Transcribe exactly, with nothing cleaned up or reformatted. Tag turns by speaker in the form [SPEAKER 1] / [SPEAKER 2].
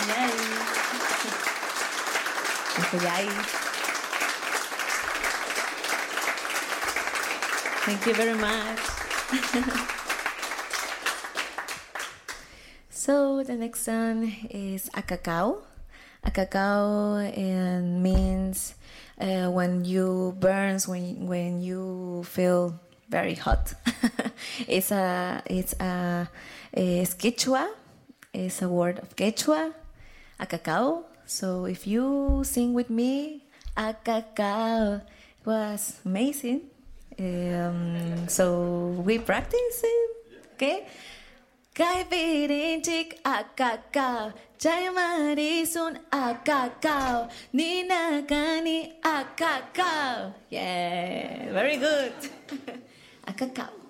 [SPEAKER 1] Yay. Yay. Thank you very much. So the next song is a cacao. A cacao uh, means uh, when you burns, when when you feel very hot. it's a it's a, it's Quechua. It's a word of Quechua. A cacao. So if you sing with me, a cacao, it was amazing. Um, so we practice it, okay? Kai virintik a cacao, Jai Marisun a cacao, Nina Kani a cacao. Yeah, very good. A cacao.